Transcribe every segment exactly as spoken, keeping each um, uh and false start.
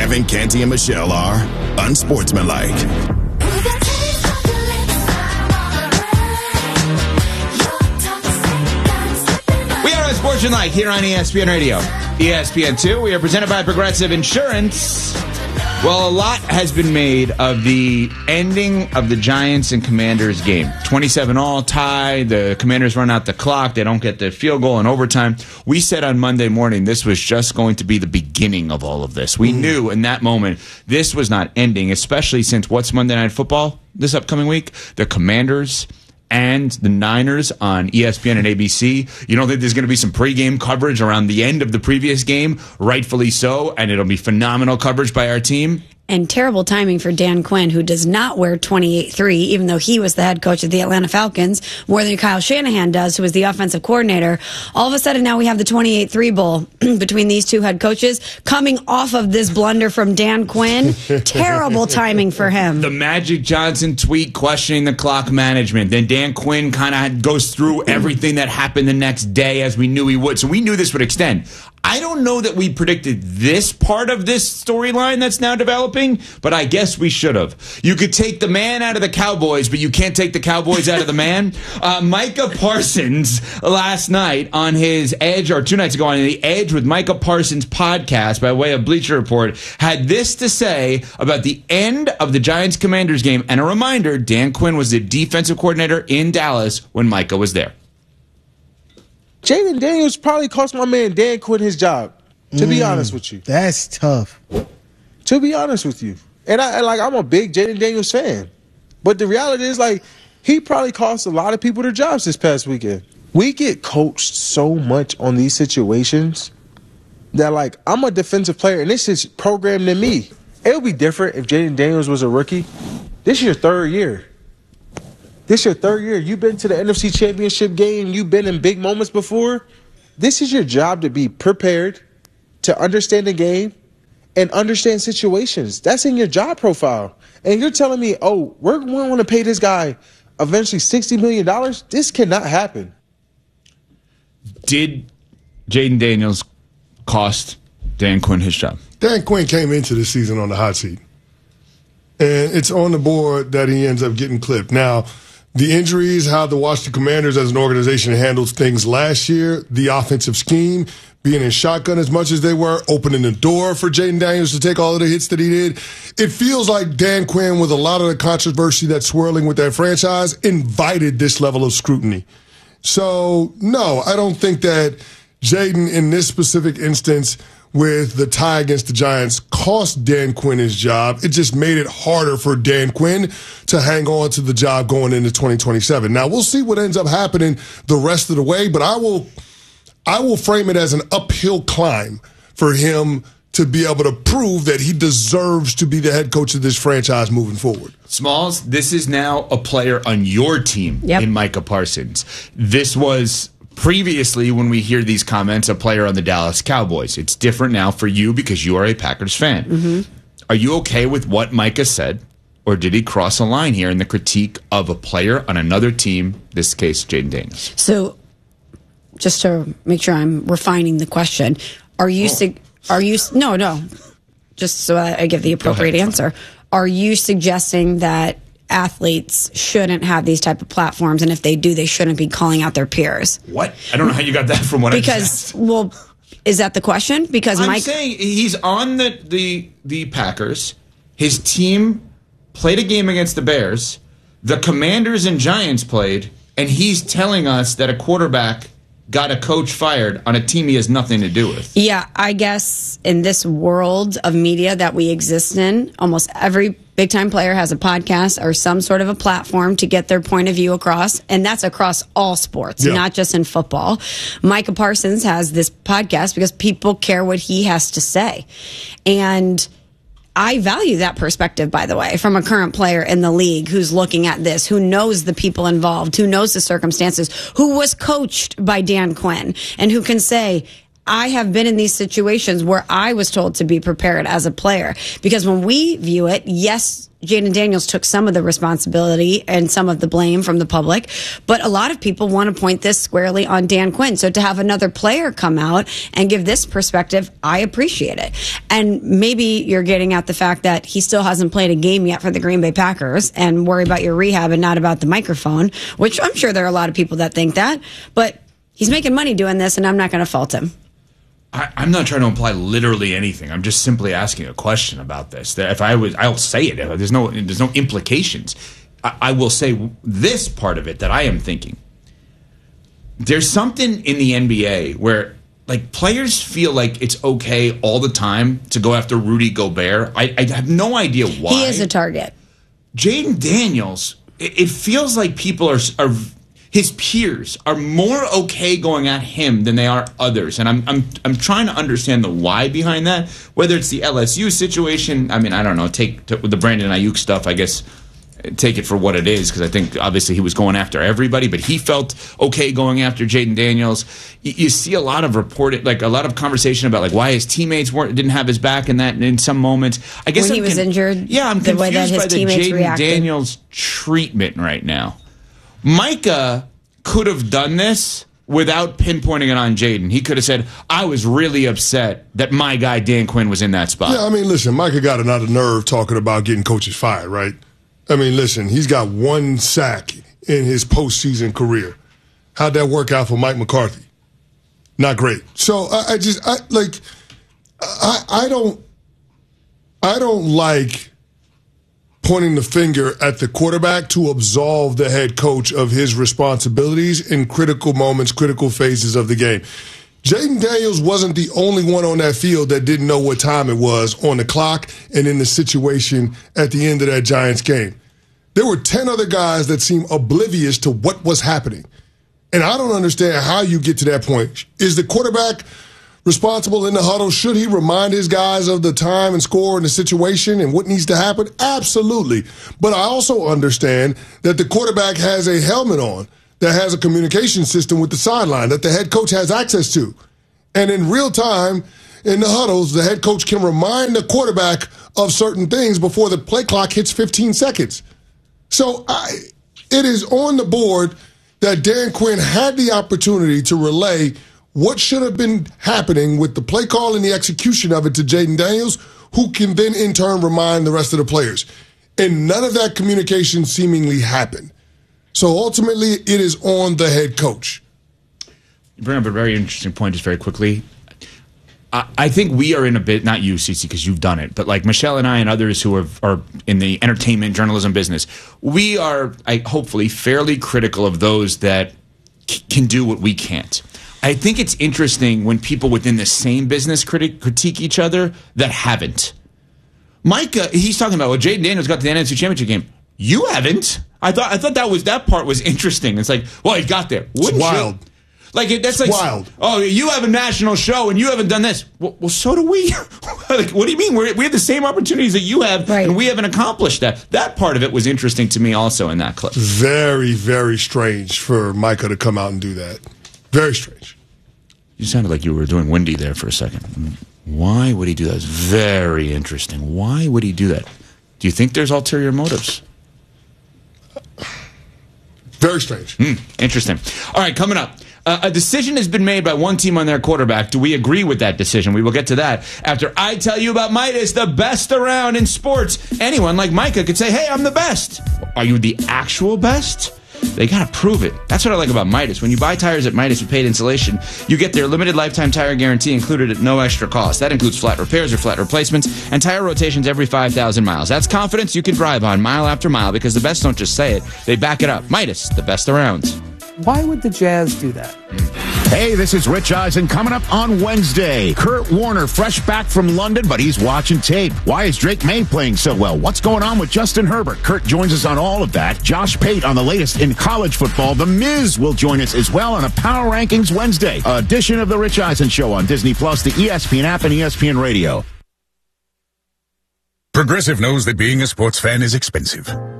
Kevin, Canty, and Michelle are unsportsmanlike. We are unsportsmanlike here on E S P N Radio. E S P N two, we are presented by Progressive Insurance. Well, a lot has been made of the ending of the Giants and Commanders game. twenty-seven all tie. The Commanders run out the clock. They don't get the field goal in overtime. We said on Monday morning this was just going to be the beginning of all of this. We mm. knew in that moment this was not ending, especially since what's Monday Night Football this upcoming week? The Commanders and the Niners on E S P N and A B C. You don't think there's going to be some pregame coverage around the end of the previous game? Rightfully so, and it'll be phenomenal coverage by our team. And terrible timing for Dan Quinn, who does not wear twenty-eight three, even though he was the head coach of the Atlanta Falcons, more than Kyle Shanahan does, who was the offensive coordinator. All of a sudden, now we have the twenty-eight three bowl between these two head coaches coming off of this blunder from Dan Quinn. Terrible timing for him. The Magic Johnson tweet questioning the clock management. Then Dan Quinn kind of goes through everything that happened the next day, as we knew he would. So we knew this would extend. I don't know that we predicted this part of this storyline that's now developing, but I guess we should have. You could take the man out of the Cowboys, but you can't take the Cowboys out of the man. Uh, Micah Parsons last night on his Edge, or two nights ago on the Edge with Micah Parsons podcast by way of Bleacher Report, had this to say about the end of the Giants-Commanders game. And a reminder, Dan Quinn was the defensive coordinator in Dallas when Micah was there. Jaden Daniels probably cost my man Dan Quinn his job, to mm, be honest with you. That's tough. To be honest with you. And I like I'm a big Jaden Daniels fan. But the reality is, like, he probably cost a lot of people their jobs this past weekend. We get coached so much on these situations that, like, I'm a defensive player, and this is programmed in me. It would be different if Jaden Daniels was a rookie. This is your third year. This is your third year. You've been to the N F C Championship game. You've been in big moments before. This is your job to be prepared, to understand the game, and understand situations. That's in your job profile. And you're telling me, oh, we're going to pay this guy eventually sixty million dollars? This cannot happen. Did Jaden Daniels cost Dan Quinn his job? Dan Quinn came into the season on the hot seat. And it's on the board that he ends up getting clipped. Now, the injuries, how the Washington Commanders as an organization handled things last year, the offensive scheme, being in shotgun as much as they were, opening the door for Jaden Daniels to take all of the hits that he did. It feels like Dan Quinn, with a lot of the controversy that's swirling with that franchise, invited this level of scrutiny. So, no, I don't think that Jaden, in this specific instance, with the tie against the Giants, cost Dan Quinn his job. It just made it harder for Dan Quinn to hang on to the job going into twenty twenty-seven. Now, we'll see what ends up happening the rest of the way, but I will I will frame it as an uphill climb for him to be able to prove that he deserves to be the head coach of this franchise moving forward. Smalls, this is now a player on your team yep. in Micah Parsons. This was previously, when we hear these comments, a player on the Dallas Cowboys. It's different now for you because you are a Packers fan. Mm-hmm. Are you okay with what Micah said, or did he cross a line here in the critique of a player on another team, this case, Jaden Daniels? So, just to make sure I'm refining the question, are you... Oh. Su- are you no, no. Just so I give the appropriate answer. Are you suggesting that athletes shouldn't have these type of platforms, and if they do, they shouldn't be calling out their peers? What? I don't know how you got that from what because, I just Because, well, is that the question? Because I'm Mike- saying he's on the, the the Packers. His team played a game against the Bears. The Commanders and Giants played, and he's telling us that a quarterback got a coach fired on a team he has nothing to do with. Yeah, I guess in this world of media that we exist in, almost every big-time player has a podcast or some sort of a platform to get their point of view across, and that's across all sports, yeah. not just in football. Micah Parsons has this podcast because people care what he has to say. And I value that perspective, by the way, from a current player in the league who's looking at this, who knows the people involved, who knows the circumstances, who was coached by Dan Quinn, and who can say, I have been in these situations where I was told to be prepared as a player. Because when we view it, yes, Jaden Daniels took some of the responsibility and some of the blame from the public, but a lot of people want to point this squarely on Dan Quinn. So to have another player come out and give this perspective, I appreciate it. And maybe you're getting at the fact that he still hasn't played a game yet for the Green Bay Packers and worry about your rehab and not about the microphone, which I'm sure there are a lot of people that think that, but he's making money doing this and I'm not going to fault him. I, I'm not trying to imply literally anything. I'm just simply asking a question about this. If I was, I'll say it. There's no, there's no implications. I, I will say this part of it that I am thinking. There's something in the N B A where, like, players feel like it's okay all the time to go after Rudy Gobert. I, I have no idea why. He is a target. Jaden Daniels, it, it feels like people are are. His peers are more okay going at him than they are others, and I'm I'm I'm trying to understand the why behind that. Whether it's the L S U situation, I mean, I don't know. Take to, with the Brandon Ayuk stuff, I guess. Take it for what it is, because I think obviously he was going after everybody, but he felt okay going after Jaden Daniels. You, you see a lot of reported, like a lot of conversation about like why his teammates weren't didn't have his back in that in some moments. I guess when I'm he was con- injured. Yeah, I'm the confused way that his by the teammates Jaden reacted. Daniels treatment right now. Micah could have done this without pinpointing it on Jaden. He could have said, I was really upset that my guy Dan Quinn was in that spot. Yeah, I mean, listen, Micah got another nerve talking about getting coaches fired, right? I mean, listen, he's got one sack in his postseason career. How'd that work out for Mike McCarthy? Not great. So I, I just, I like, I, I don't, I don't like pointing the finger at the quarterback to absolve the head coach of his responsibilities in critical moments, critical phases of the game. Jaden Daniels wasn't the only one on that field that didn't know what time it was on the clock and in the situation at the end of that Giants game. There were ten other guys that seemed oblivious to what was happening. And I don't understand how you get to that point. Is the quarterback responsible in the huddle? Should he remind his guys of the time and score and the situation and what needs to happen? Absolutely. But I also understand that the quarterback has a helmet on that has a communication system with the sideline that the head coach has access to. And in real time, in the huddles, the head coach can remind the quarterback of certain things before the play clock hits fifteen seconds. So I, it is on the board that Dan Quinn had the opportunity to relay what should have been happening with the play call and the execution of it to Jaden Daniels, who can then in turn remind the rest of the players. And none of that communication seemingly happened. So ultimately, it is on the head coach. You bring up a very interesting point just very quickly. I, I think we are in a bit, not you, Cece, because you've done it, but like Michelle and I and others who are, are in the entertainment journalism business, we are, I, hopefully, fairly critical of those that c- can do what we can't. I think it's interesting when people within the same business critic, critique each other that haven't. Micah, he's talking about, well, Jaden Daniels got to the N F C Championship game. You haven't. I thought I thought that was that part was interesting. It's like, well, he got there. Wouldn't it's wild. You? Like that's it's like wild. Oh, you have a national show and you haven't done this. Well, well so do we. Like, what do you mean? We're, we have the same opportunities that you have, right. And we haven't accomplished that. That part of it was interesting to me also in that clip. Very, very strange for Micah to come out and do that. Very strange. You sounded like you were doing Wendy there for a second. Why would he do that? It's very interesting. Why would he do that? Do you think there's ulterior motives? Very strange. Hmm, interesting. All right, coming up. Uh, a decision has been made by one team on their quarterback. Do we agree with that decision? We will get to that after I tell you about Midas, the best around in sports. Anyone like Micah could say, hey, I'm the best. Are you the actual best? They got to prove it. That's what I like about Midas. When you buy tires at Midas with paid installation, you get their limited lifetime tire guarantee included at no extra cost. That includes flat repairs or flat replacements and tire rotations every five thousand miles. That's confidence you can drive on mile after mile because the best don't just say it, they back it up. Midas, the best around. Why would the Jazz do that? Hey, this is Rich Eisen coming up on Wednesday. Kurt Warner fresh back from London, but he's watching tape. Why is Drake May playing so well? What's going on with Justin Herbert? Kurt joins us on all of that. Josh Pate on the latest in college football. The Miz will join us as well on a Power Rankings Wednesday edition of the Rich Eisen Show on Disney Plus, the E S P N app, and E S P N Radio. Progressive knows that being a sports fan is expensive.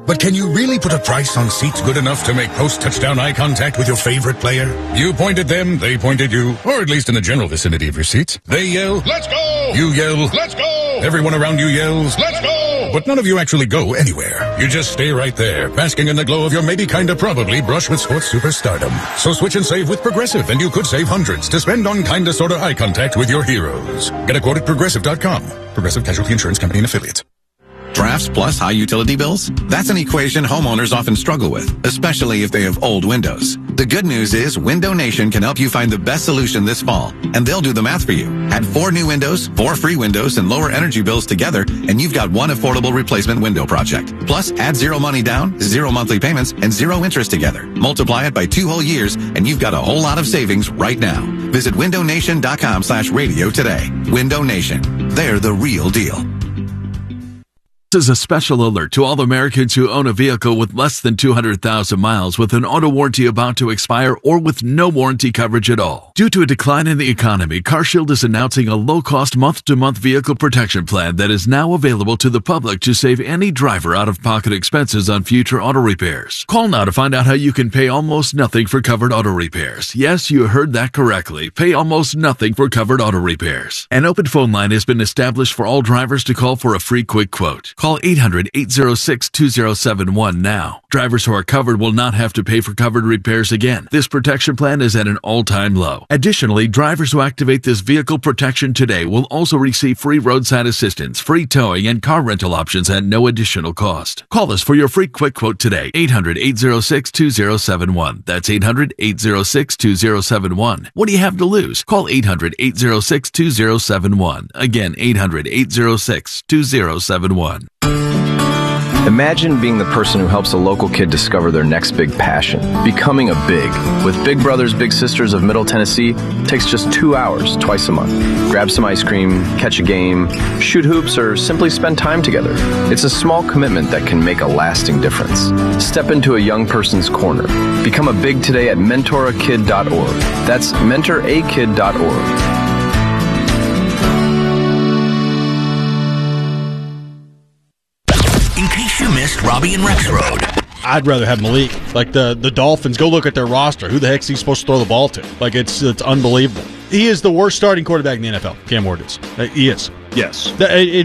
But can you really put a price on seats good enough to make post-touchdown eye contact with your favorite player? You point at them, they point at you, or at least in the general vicinity of your seats. They yell, "Let's go!" You yell, "Let's go!" Everyone around you yells, "Let's go!" But none of you actually go anywhere. You just stay right there, basking in the glow of your maybe kinda probably brush with sports superstardom. So switch and save with Progressive, and you could save hundreds to spend on kinda sorta eye contact with your heroes. Get a quote at progressive dot com. Progressive Casualty Insurance Company and Affiliates. Drafts plus high utility bills? That's an equation homeowners often struggle with, especially if they have old windows. The good news is Window Nation can help you find the best solution this fall, and they'll do the math for you. Add four new windows, four free windows, and lower energy bills together, and you've got one affordable replacement window project. Plus, add zero money down, zero monthly payments, and zero interest together. Multiply it by two whole years, and you've got a whole lot of savings right now. Visit window nation dot com slash radio today. Window Nation. They're the real deal. This is a special alert to all Americans who own a vehicle with less than two hundred thousand miles with an auto warranty about to expire or with no warranty coverage at all. Due to a decline in the economy, CarShield is announcing a low-cost month-to-month vehicle protection plan that is now available to the public to save any driver out-of-pocket expenses on future auto repairs. Call now to find out how you can pay almost nothing for covered auto repairs. Yes, you heard that correctly. Pay almost nothing for covered auto repairs. An open phone line has been established for all drivers to call for a free quick quote. Call eight hundred, eight oh six, two oh seven one now. Drivers who are covered will not have to pay for covered repairs again. This protection plan is at an all-time low. Additionally, drivers who activate this vehicle protection today will also receive free roadside assistance, free towing, and car rental options at no additional cost. Call us for your free quick quote today. eight hundred, eight oh six, two oh seven one. That's eight hundred, eight oh six, two oh seven one. What do you have to lose? Call eight hundred, eight oh six, two oh seven one. Again, eight hundred, eight oh six, two oh seven one. Imagine being the person who helps a local kid discover their next big passion. Becoming a Big. With Big Brothers Big Sisters of Middle Tennessee, takes just two hours twice a month. Grab some ice cream, catch a game, shoot hoops, or simply spend time together. It's a small commitment that can make a lasting difference. Step into a young person's corner. Become a Big today at mentor a kid dot org. That's mentor a kid dot org. You missed Robbie and Rex Road. I'd rather have Malik. Like the, the Dolphins, go look at their roster. Who the heck's he supposed to throw the ball to? Like it's it's unbelievable. He is the worst starting quarterback in the N F L. Cam Ward is. Uh, he is. Yes. The, it,